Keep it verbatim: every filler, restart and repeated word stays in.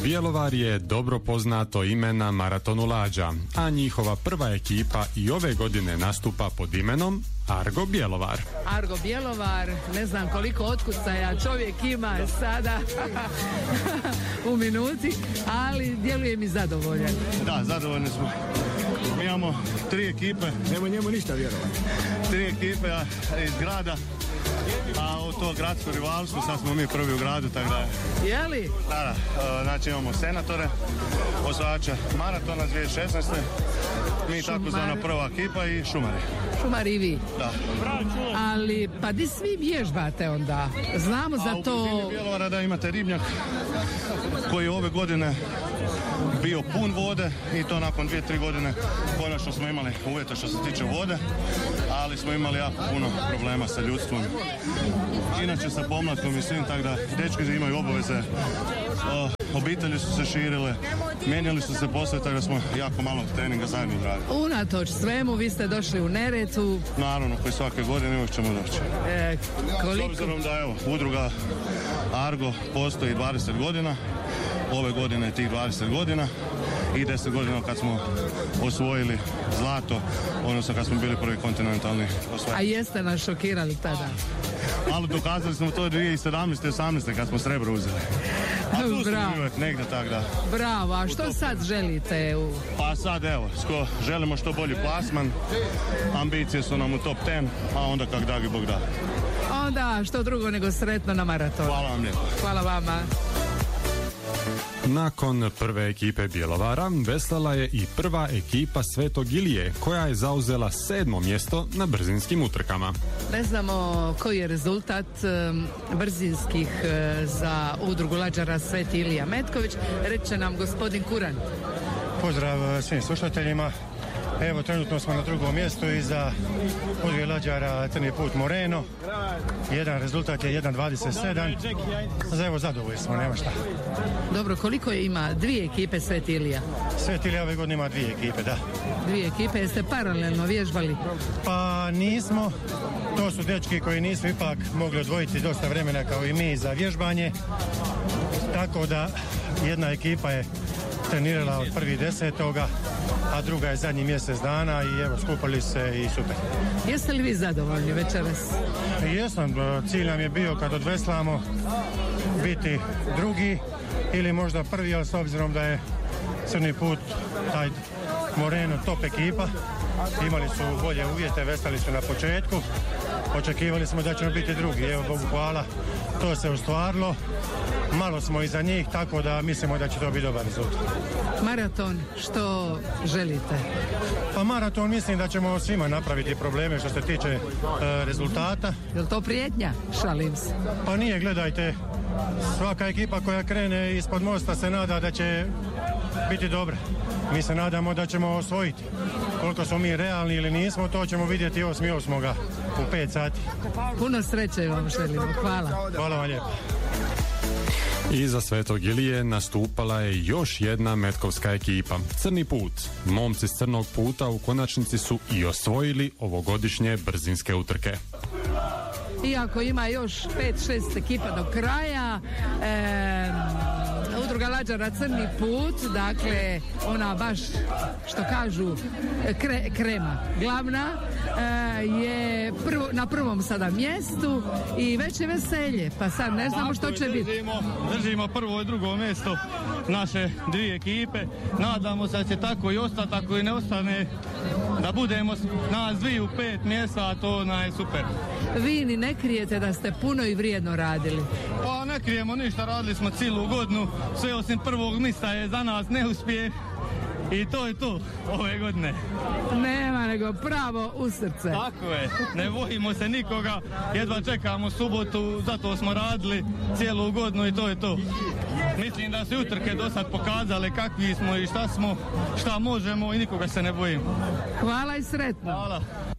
Bjelovar je dobro poznato ime na maratonu lađa, a njihova prva ekipa i ove godine nastupa pod imenom Argo Bjelovar. Argo Bjelovar, ne znam koliko otkucaja čovjek ima sada u minuti, ali djeluje mi zadovoljan. Da, zadovoljni smo. Mi imamo tri ekipe. Nemo njemu ništa vjerovati. Tri ekipe iz grada, a u to gradsko rivalstvo sad smo mi prvi u gradu, tako da je. Je li? Da, da. Znači imamo senatore, osvajača maratona dvije tisuće šesnaeste. Mi tako zvana prva ekipa i šumari. Šumari i vi. Da. Ali, pa di svi vježbate onda? Znamo za to... A u blizini Bjelovara da imate ribnjak koji je ove godine bio pun vode i to nakon dvije, tri godine konačno smo imali uvjete što se tiče vode, ali smo imali jako puno problema sa ljudstvom. Inače sa pomlatkom i svim, tako da dečki imaju obaveze. O, obitelji su se širile, mijenjali su se poslije, tako da smo jako malo treninga zajedno odradili. Unatoč svemu, vi ste došli u Neretvu. Naravno, koji svake godine uvijek ćemo doći. E, koliko? S obzirom da evo, udruga Argo postoji dvadeset godina, ove godine je tih dvadeset godina i deset godina kad smo osvojili zlato, odnosno kad smo bili prvi kontinentalni osvajač. A jeste nas šokirali tada? Malo dokazali smo to dvije tisuće sedamnaeste i osamnaeste kad smo srebro uzeli. A tu smo uvijek negdje tak da. Bravo, a što sad želite? U... Pa sad evo, sko, želimo što bolji plasman, ambicije su nam u top deset, a onda kak dagi Bog da. Onda što drugo nego sretno na maratonu. Hvala vam lijepo. Hvala vama. Nakon prve ekipe Bjelovara veslala je i prva ekipa Svetog Ilije, koja je zauzela sedmo mjesto na brzinskim utrkama. Ne znamo koji je rezultat um, brzinskih uh, za udrugu lađara Sveti Ilija Metković, reče nam gospodin Kurant. Pozdrav svim slušateljima. Evo, trenutno smo na drugom mjestu iza udruge lađara Crni put Moreno. Jedan rezultat je jedan dvadeset sedam. Evo, zadovoljni smo, nema šta. Dobro, koliko je ima dvije ekipe Sveti Ilija? Sveti Ilija ove godine ima dvije ekipe, da. Dvije ekipe, jeste paralelno vježbali? Pa nismo. To su dečki koji nisu ipak mogli odvojiti dosta vremena kao i mi za vježbanje. Tako da jedna ekipa je trenirala od prvih desetoga, a druga je zadnji mjesec dana i evo, skupali se i super. Jeste li vi zadovoljni večeras? Jesam, cilj nam je bio kad odveslamo biti drugi ili možda prvi, ali s obzirom da je Crni put, taj Moreno, top ekipa, imali su bolje uvjete, veslali su na početku, očekivali smo da ćemo biti drugi, evo Bogu hvala, to se ostvarilo. Malo smo iza njih, tako da mislimo da će to biti dobar rezultat. Maraton, što želite? Pa maraton mislim da ćemo svima napraviti probleme što se tiče e, rezultata. Je li to prijetnja? Šalim se. Pa nije, gledajte, svaka ekipa koja krene ispod mosta se nada da će biti dobra. Mi se nadamo da ćemo osvojiti. Koliko smo mi realni ili nismo, to ćemo vidjeti osmi osmoga u pet sati. Puno sreće vam želimo. Hvala. Hvala vam lijepo. Iza Svetog Ilije nastupala je još jedna metkovska ekipa, Crni put. Momci s Crnog puta u konačnici su i osvojili ovogodišnje brzinske utrke. Iako ima još pet šest ekipa do kraja, e, udruga lađara Crni put, dakle ona baš što kažu kre, krema glavna, e, je prvo, na prvom sada mjestu i već je veselje, pa sad ne znamo što će biti. Držimo, držimo prvo i drugo mjesto naše dvije ekipe, nadamo se da će tako i ostati, ako i ne ostane da budemo nas dvije u pet mjesta, a to je super. Vi ni ne krijete da ste puno i vrijedno radili? Pa ne krijemo ništa, radili smo cijelu godinu, sve osim prvog mjesta je za nas neuspjeh i to je to ove godine. Nema nego pravo u srce. Tako je, ne bojimo se nikoga, jedva čekamo subotu, zato smo radili cijelu godinu i to je to. Mislim da su utrke do sad pokazale kakvi smo i šta smo, šta možemo i nikoga se ne bojimo. Hvala i sretno. Hvala.